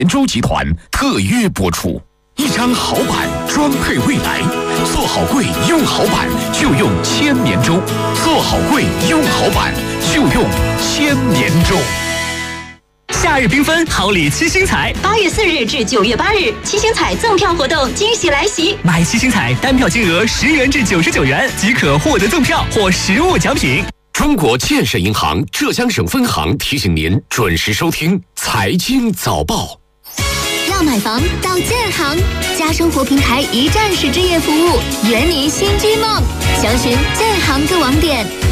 州集团特约播出。一张好板专配未来，做好柜用好板就用千年舟，做好柜用好板就用千年舟。 夏日缤纷，好礼七星彩 ，8月4日至9月8日，七星彩赠票活动惊喜来袭！ 买七星彩单票金额10元至99元即可获得赠票或实物奖品。 中国建设银行浙江省分行提醒您准时收听财经早报。 要买房到建行，家生活平台一站式置业服务，圆您新居梦。详询建行各网点。